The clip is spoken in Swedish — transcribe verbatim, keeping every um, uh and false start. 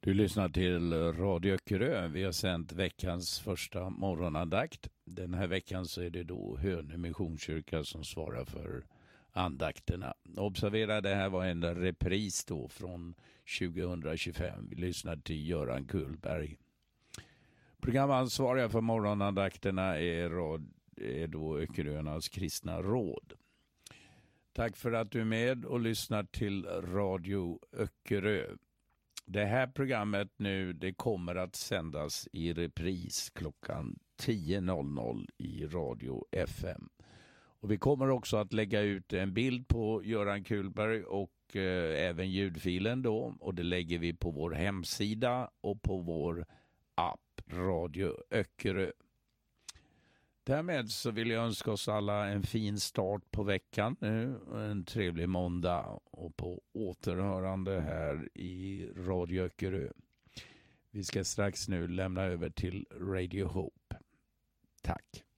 Du lyssnar till Radio Öckerö. Vi har sänt veckans första morgonandakt. Den här veckan så är det då Hönö Missionskyrka som svarar för andakterna. Observera, det här var en repris då från tjugohundratjugofem. Vi lyssnade till Göran Kullberg. Programansvariga för morgonandakterna är, rad, är då Öckeröarnas kristna råd. Tack för att du är med och lyssnar till Radio Öckerö. Det här programmet nu, det kommer att sändas i repris klockan tio i Radio F M. Och vi kommer också att lägga ut en bild på Göran Kullberg och eh, även ljudfilen då. Och det lägger vi på vår hemsida och på vår app Radio Öckerö. Därmed så vill jag önska oss alla en fin start på veckan nu, en trevlig måndag och på återhörande här i Radio Öckerö. Vi ska strax nu lämna över till Radio Hope. Tack.